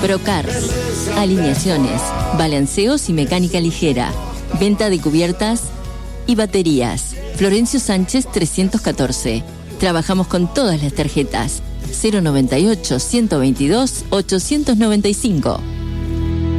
Procar. Alineaciones, balanceos y mecánica ligera. Venta de cubiertas y baterías. Florencio Sánchez 314. Trabajamos con todas las tarjetas. 098 122 895.